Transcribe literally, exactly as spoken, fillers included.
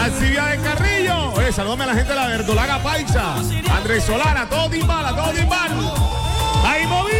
Alcibia de Carrillo. Oye, saludame a la gente de la Verdolaga Paisa. Andrés Solana, todo timbal, todo timbal. Ahí moví.